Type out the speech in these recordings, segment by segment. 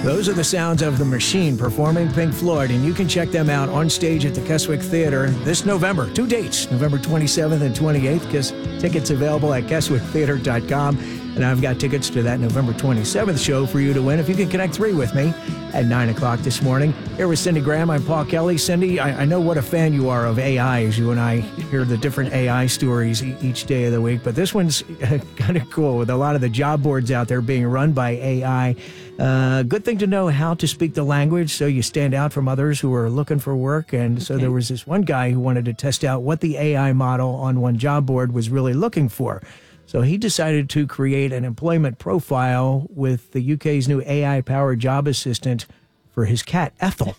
Those are the sounds of The Machine performing Pink Floyd, and you can check them out on stage at the Keswick Theater this November. 2 dates, November 27th and 28th, because tickets available at keswicktheater.com. And I've got tickets to that November 27th show for you to win if you can connect 3 with me at 9 o'clock this morning. Here with Cindy Graham, I'm Paul Kelly. Cindy, I know what a fan you are of AI as you and I hear the different AI stories each day of the week, but this one's kind of cool with a lot of the job boards out there being run by AI. Good thing to know how to speak the language so you stand out from others who are looking for work. And so there was this one guy who wanted to test out what the AI model on one job board was really looking for. So he decided to create an employment profile with the UK's new AI-powered job assistant for his cat, Ethel.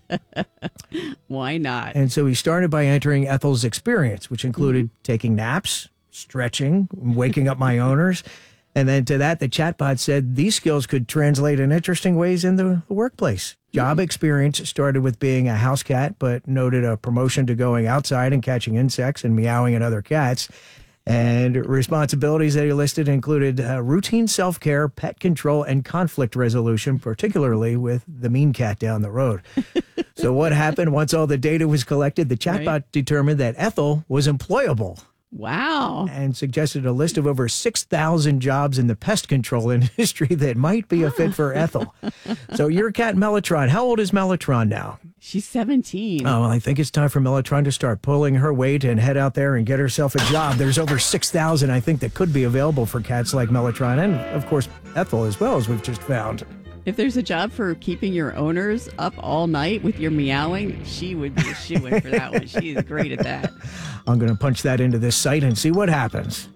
Why not? And so he started by entering Ethel's experience, which included taking naps, stretching, waking up my owners. And then to that, the chatbot said these skills could translate in interesting ways in the workplace. Job experience started with being a house cat, but noted a promotion to going outside and catching insects and meowing at other cats. And responsibilities that he listed included routine self-care, pet control, and conflict resolution, particularly with the mean cat down the road. So what happened once all the data was collected? The chatbot determined that Ethel was employable. Wow. And suggested a list of over 6,000 jobs in the pest control industry that might be a fit for Ethel. So your cat, Mellotron. How old is Mellotron now? She's 17. Oh, well, I think it's time for Mellotron to start pulling her weight and head out there and get herself a job. There's over 6,000, I think, that could be available for cats like Mellotron. And, of course, Ethel as well, as we've just found. If there's a job for keeping your owners up all night with your meowing, she would be a shoo-in for that one. She is great at that. I'm going to punch that into this site and see what happens.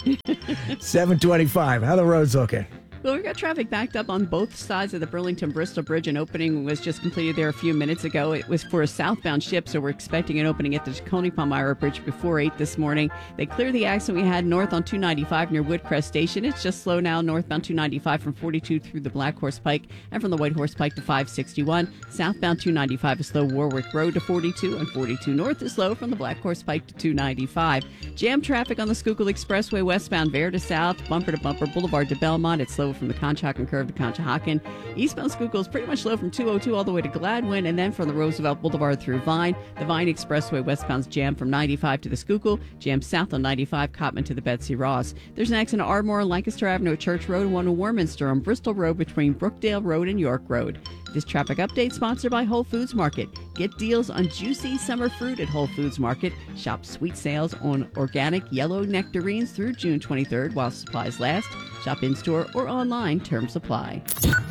7:25. How the roads looking? Well, we've got traffic backed up on both sides of the Burlington-Bristol Bridge. An opening was just completed there a few minutes ago. It was for a southbound ship, so we're expecting an opening at the Tacony-Palmyra Bridge before 8 this morning. They cleared the accident we had north on 295 near Woodcrest Station. It's just slow now northbound 295 from 42 through the Black Horse Pike and from the White Horse Pike to 561. Southbound 295 is slow Warwick Road to 42, and 42 north is slow from the Black Horse Pike to 295. Jam traffic on the Schuylkill Expressway westbound Bear to South, bumper to bumper Boulevard to Belmont. It's slow from the Conshohocken curve to Conshohocken. Eastbound Schuylkill is pretty much slow from 202 all the way to Gladwin, and then from the Roosevelt Boulevard through Vine. The Vine Expressway westbound's jam from 95 to the Schuylkill, jam south on 95 Cotman to the Betsy Ross. There's an accident at Ardmore on Lancaster Avenue at Church Road and one in Warminster on Bristol Road between Brookdale Road and York Road. This traffic update sponsored by Whole Foods Market. Get deals on juicy summer fruit at Whole Foods Market. Shop sweet sales on organic yellow nectarines through June 23rd while supplies last. Shop in-store or online. Terms apply.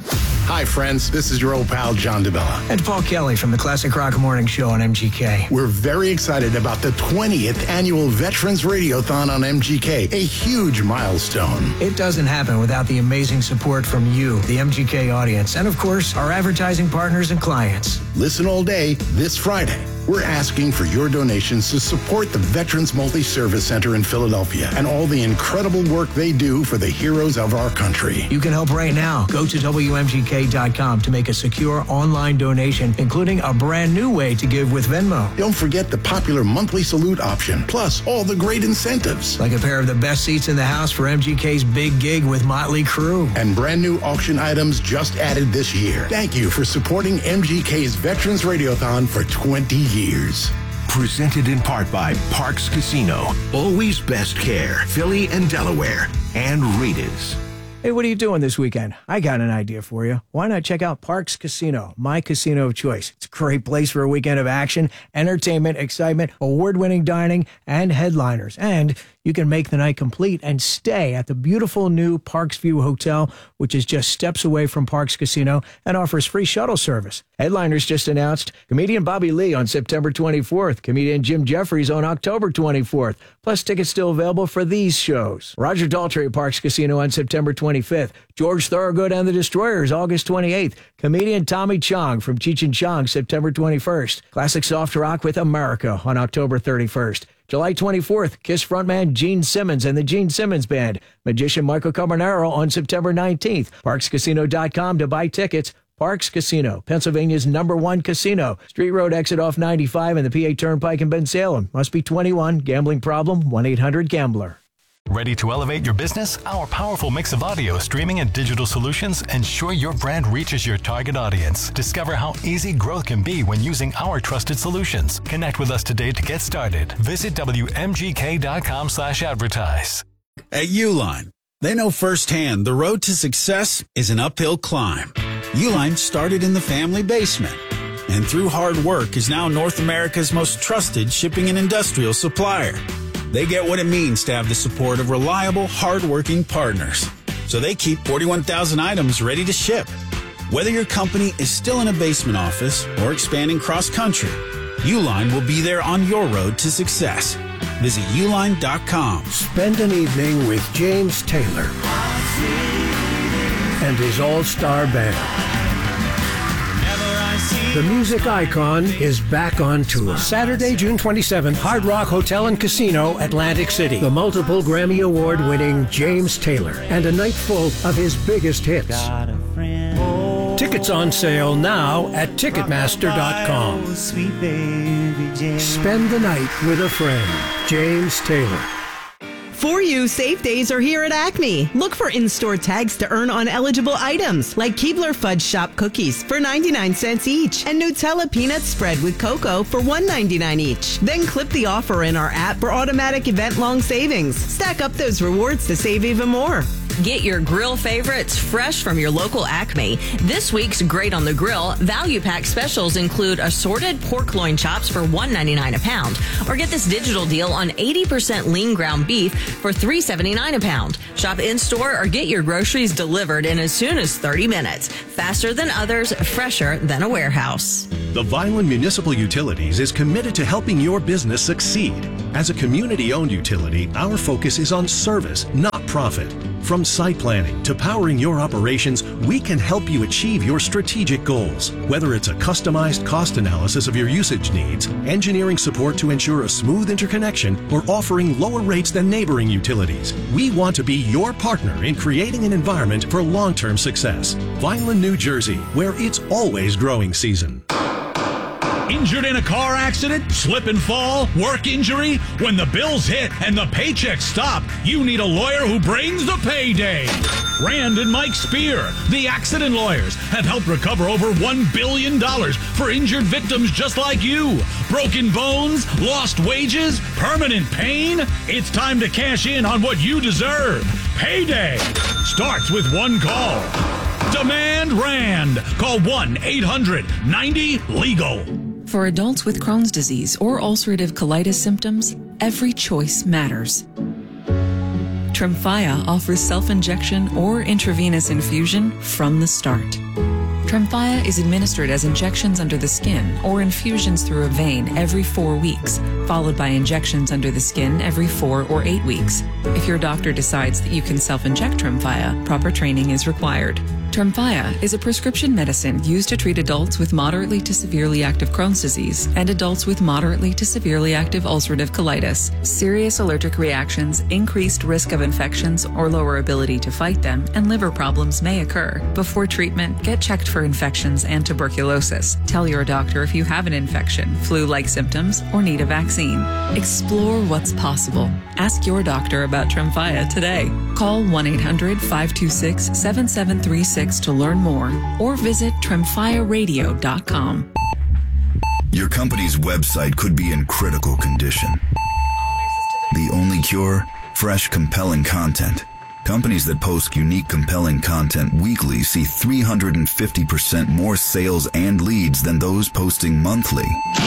Hi, friends. This is your old pal, John DeBella. And Paul Kelly from the Classic Rock Morning Show on MGK. We're very excited about the 20th annual Veterans Radiothon on MGK, a huge milestone. It doesn't happen without the amazing support from you, the MGK audience, and of course, our advertising partners and clients. Listen all day this Friday. We're asking for your donations to support the Veterans Multi-Service Center in Philadelphia and all the incredible work they do for the heroes of our country. You can help right now. Go to WMGK.com to make a secure online donation, including a brand new way to give with Venmo. Don't forget the popular monthly salute option, plus all the great incentives. Like a pair of the best seats in the house for MGK's big gig with Motley Crue. And brand new auction items just added this year. Thank you for supporting MGK's Veterans Radiothon for 20 years. Presented in part by Parks Casino. Always best care. Philly and Delaware. And Raiders. Hey, what are you doing this weekend? I got an idea for you. Why not check out Parks Casino, my casino of choice? It's a great place for a weekend of action, entertainment, excitement, award-winning dining, and headliners. And you can make the night complete and stay at the beautiful new Parks View Hotel, which is just steps away from Parks Casino and offers free shuttle service. Headliners just announced comedian Bobby Lee on September 24th, comedian Jim Jeffries on October 24th, plus tickets still available for these shows. Roger Daltrey at Parks Casino on September 25th, George Thorogood and the Destroyers August 28th, comedian Tommy Chong from Cheech and Chong September 21st, classic soft rock with America on October 31st. July 24th, Kiss frontman Gene Simmons and the Gene Simmons Band. Magician Michael Carbonaro on September 19th. ParksCasino.com to buy tickets. Parks Casino, Pennsylvania's #1 casino. Street Road exit off 95 and the PA Turnpike in Bensalem. Must be 21. Gambling problem? 1-800-GAMBLER. Ready to elevate your business? Our powerful mix of audio, streaming, and digital solutions ensure your brand reaches your target audience. Discover how easy growth can be when using our trusted solutions. Connect with us today to get started. Visit WMGK.com/advertise. At Uline, they know firsthand the road to success is an uphill climb. Uline started in the family basement, and through hard work is now North America's most trusted shipping and industrial supplier. They get what it means to have the support of reliable, hard-working partners. So they keep 41,000 items ready to ship. Whether your company is still in a basement office or expanding cross-country, Uline will be there on your road to success. Visit uline.com. Spend an evening with James Taylor and his all-star band. The music icon is back on tour. Saturday, June 27th, Hard Rock Hotel and Casino, Atlantic City. The multiple Grammy Award-winning James Taylor, and a night full of his biggest hits. Tickets on sale now at Ticketmaster.com. Spend the night with a friend. James Taylor. For You, safe days are here at Acme. Look for in-store tags to earn on eligible items like Keebler Fudge Shop cookies for 99 cents each and Nutella peanut spread with cocoa for $1.99 each. Then clip the offer in our app for automatic event-long savings. Stack up those rewards to save even more. Get your grill favorites fresh from your local Acme. This week's Great on the Grill value pack specials include assorted pork loin chops for $1.99 a pound. Or get this digital deal on 80% lean ground beef for $3.79 a pound. Shop in-store or get your groceries delivered in as soon as 30 minutes. Faster than others, fresher than a warehouse. The Vineland Municipal Utilities is committed to helping your business succeed. As a community-owned utility, our focus is on service, not profit. From site planning to powering your operations, we can help you achieve your strategic goals. Whether it's a customized cost analysis of your usage needs, engineering support to ensure a smooth interconnection, or offering lower rates than neighboring utilities, we want to be your partner in creating an environment for long-term success. Vineland, New Jersey, where it's always growing season. Injured in a car accident, slip and fall, work injury? When the bills hit and the paychecks stop, you need a lawyer who brings the payday. Rand and Mike Spear, the accident lawyers, have helped recover over $1 billion for injured victims just like you. Broken bones, lost wages, permanent pain? It's time to cash in on what you deserve. Payday starts with one call. Demand Rand. Call 1-800-90-LEGAL. For adults with Crohn's disease or ulcerative colitis symptoms, every choice matters. Tremfya offers self-injection or intravenous infusion from the start. Tremfya is administered as injections under the skin or infusions through a vein every 4 weeks, followed by injections under the skin every 4 or 8 weeks. If your doctor decides that you can self-inject Tremfya, proper training is required. Tremfya is a prescription medicine used to treat adults with moderately to severely active Crohn's disease and adults with moderately to severely active ulcerative colitis. Serious allergic reactions, increased risk of infections or lower ability to fight them, and liver problems may occur. Before treatment, get checked for infections and tuberculosis. Tell your doctor if you have an infection, flu-like symptoms, or need a vaccine. Explore what's possible. Ask your doctor about Tremfya today. Call 1-800-526-7736 to learn more, or visit TremfyaRadio.com. Your company's website could be in critical condition. The only cure? Fresh, compelling content. Companies that post unique, compelling content weekly see 350% more sales and leads than those posting monthly.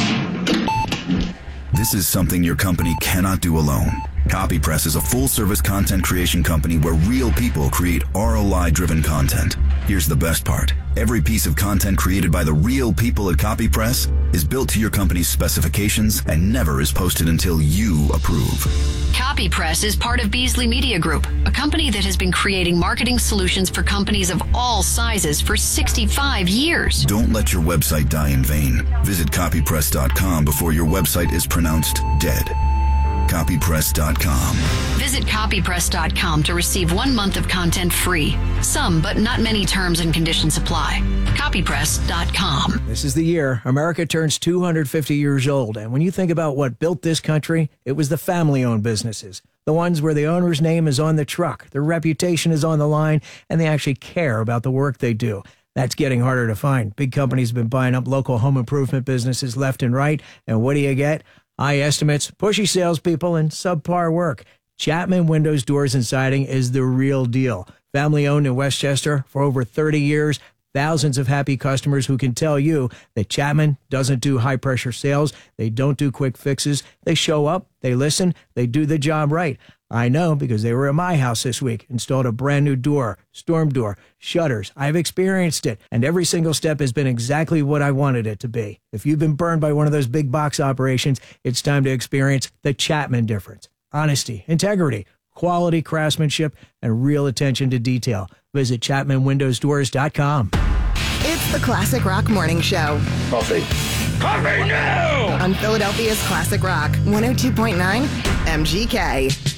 This is something your company cannot do alone. CopyPress is a full-service content creation company where real people create ROI-driven content. Here's the best part. Every piece of content created by the real people at CopyPress is built to your company's specifications and never is posted until you approve. CopyPress is part of Beasley Media Group, a company that has been creating marketing solutions for companies of all sizes for 65 years. Don't let your website die in vain. Visit copypress.com before your website is pronounced dead. Copypress.com. Visit copypress.com to receive 1 month of content free. Some, but not many terms and conditions apply. Copypress.com. This is the year America turns 250 years old. And when you think about what built this country, it was the family-owned businesses. The ones where the owner's name is on the truck, their reputation is on the line, and they actually care about the work they do. That's getting harder to find. Big companies have been buying up local home improvement businesses left and right. And what do you get? High estimates, pushy salespeople, and subpar work. Chapman Windows, Doors, and Siding is the real deal. Family owned in Westchester for over 30 years. Thousands of happy customers who can tell you that Chapman doesn't do high-pressure sales. They don't do quick fixes. They show up, they listen, they do the job right. I know because they were at my house this week, installed a brand new door, storm door, shutters. I've experienced it, and every single step has been exactly what I wanted it to be. If you've been burned by one of those big box operations, it's time to experience the Chapman difference. Honesty, integrity, quality craftsmanship, and real attention to detail. Visit ChapmanWindowsDoors.com. It's the Classic Rock Morning Show. Coffee. Coffee now! On Philadelphia's Classic Rock, 102.9 MGK.